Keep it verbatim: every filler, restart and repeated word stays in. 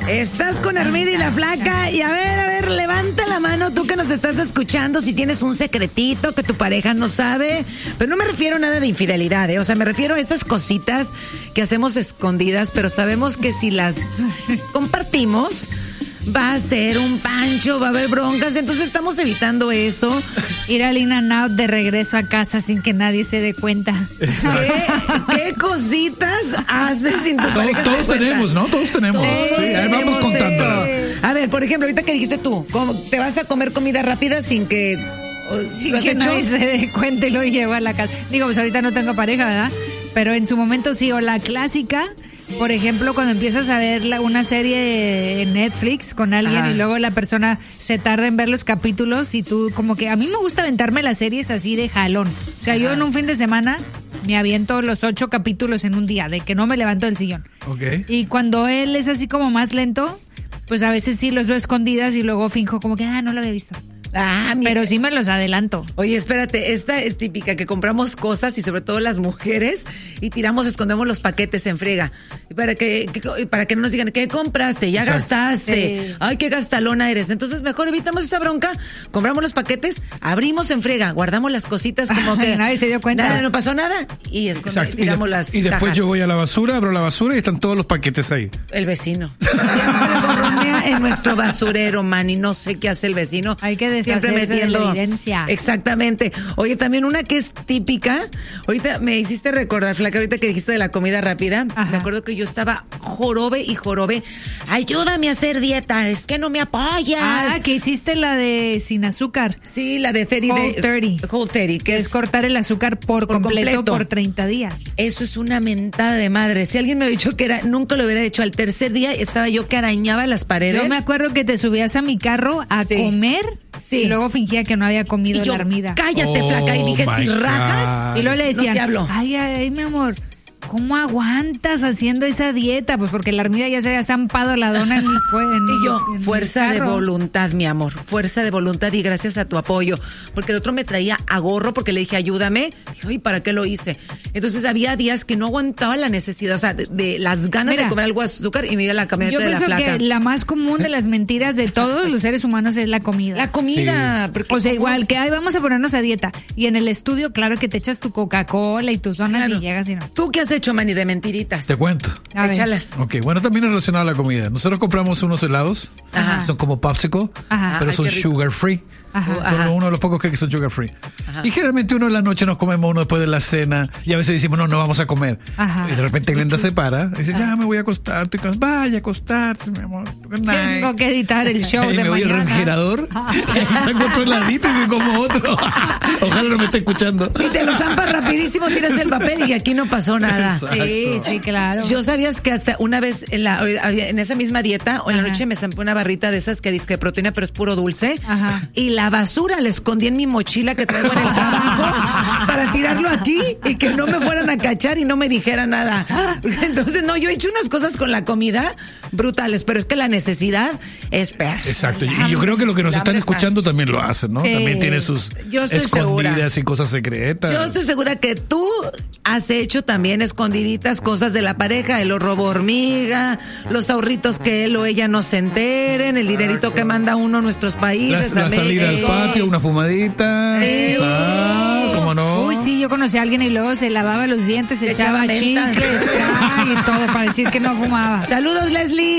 Estás con Armida y la Flaca. Y a ver, a ver, levanta la mano tú que nos estás escuchando si tienes un secretito que tu pareja no sabe. Pero no me refiero a nada de infidelidad, ¿eh? O sea, me refiero a esas cositas que hacemos escondidas, pero sabemos que si las compartimos va a ser un pancho, va a haber broncas, entonces estamos evitando eso. Ir al In and Out de regreso a casa sin que nadie se dé cuenta. ¿Qué, qué cositas haces sin tu pareja? Todos, todos tenemos, ¿no? Todos tenemos. Todos sí, ahí vamos contando. A ver, por ejemplo, ahorita que dijiste tú, ¿cómo te vas a comer comida rápida sin que... Sin que hecho? nadie se dé cuenta y lo llevo a la casa? Digo, pues ahorita no tengo pareja, ¿verdad? Pero en su momento sí, o la clásica... Por ejemplo, cuando empiezas a ver la, una serie en Netflix con alguien Ajá. y luego la persona se tarda en ver los capítulos y tú como que... A mí me gusta aventarme las series así de jalón. O sea, Ajá. yo en un fin de semana me aviento los ocho capítulos en un día, de que no me levanto del sillón. Okay. Y cuando él es así como más lento, pues a veces sí los veo escondidas y luego finjo como que, ah, no lo había visto. Ah, mira. Pero sí me los adelanto. Oye, espérate, esta es típica, que compramos cosas y sobre todo las mujeres y tiramos, escondemos los paquetes en friega. Para que, que para que no nos digan, ¿qué compraste? Ya Exacto. gastaste. Sí. Ay, qué gastalona eres. Entonces mejor evitamos esa bronca, compramos los paquetes, abrimos en friega, guardamos las cositas como que... nadie se dio cuenta. Nada, no pasó nada. Y escondemos, tiramos y de, las Y después cajas. Yo voy a la basura, abro la basura y están todos los paquetes ahí. El vecino. Siempre gorronea en nuestro basurero, man, y no sé qué hace el vecino. Hay que Siempre metiendo de la evidencia. Exactamente. Oye, también una que es típica. Ahorita me hiciste recordar, Flaca, ahorita que dijiste de la comida rápida. Ajá. Me acuerdo que yo estaba jorobe y jorobe. Ayúdame a hacer dieta, es que no me apoyas. Ah, que hiciste la de sin azúcar. Sí, la de thirty Whole thirty. Whole thirty, que es, es cortar el azúcar por, por completo, completo por treinta días. Eso es una mentada de madre. Si alguien me hubiera dicho que era, nunca lo hubiera hecho. Al tercer día estaba yo que arañaba las paredes. Yo me acuerdo que te subías a mi carro a sí. comer. Sí. Y luego fingía que no había comido yo, la Armida. Cállate, oh, Flaca. Y dije, si God. rajas. Y luego le decía, no te hablo. Ay, ay, mi amor, ¿cómo aguantas haciendo esa dieta? Pues porque la Armida ya se había zampado la dona en mi cuerpo. Y yo, fuerza de voluntad, mi amor. Fuerza de voluntad y gracias a tu apoyo. Porque el otro me traía a gorro porque le dije, ayúdame. Dije, ay, ¿para qué lo hice? Entonces había días que no aguantaba la necesidad, o sea, de, de las ganas Mira, de comer algo de azúcar y me iba a la camioneta de la Flaca. Yo pienso que la más común de las mentiras de todos los seres humanos es la comida. La comida. Sí. O sea, igual que, ay, vamos a ponernos a dieta. Y en el estudio, claro que te echas tu Coca-Cola y tus donas claro. y llegas y no. ¿Tú qué has hecho, Manny, de mentiritas? Te cuento. A Échalas. Ok, bueno, también es relacionado a la comida. Nosotros compramos unos helados, Ajá. son como popsicle, Ajá. pero Ay, son sugar free. Ajá. Son Ajá. uno de los pocos que son sugar free. Ajá. Y generalmente uno en la noche nos comemos uno después de la cena y a veces decimos, no, no vamos a comer. Ajá. Y de repente Glenda se para y dice, ya me voy a acostar. Estoy cansado. Vaya a acostarse, mi amor. Good night. Tengo que editar el show y de me voy mañana. al refrigerador y saco otro heladito y me como otro. Ojalá no me esté escuchando. Y te lo zampas rapidísimo, tiras el papel y aquí no pasó nada. Exacto. Sí, sí, claro. Yo sabías que hasta una vez en la en esa misma dieta o en Ajá. la noche me zampé una barrita de esas que dice que proteína pero es puro dulce. Ajá. Y la basura les escondí en mi mochila que traigo en el trabajo para tirarlo aquí y que no me fueran a cachar y no me dijera nada. Entonces, no, yo he hecho unas cosas con la comida brutales, pero es que la necesidad es perra. Exacto. Y yo creo que lo que nos están escuchando también lo hacen, ¿no? Sí. También tiene sus escondidas segura. y cosas secretas. Yo estoy segura que tú has hecho también escondiditas cosas de la pareja, el robo hormiga, los ahorritos que él o ella no se enteren, el dinerito que manda uno a nuestros países. La, la salida al patio, una fumadita. Sí. Ah, ¿cómo no? Uy, sí, yo conocí a alguien y luego se lavaba los dientes, se echaba chicles y todo para decir que no fumaba. Saludos, Leslie.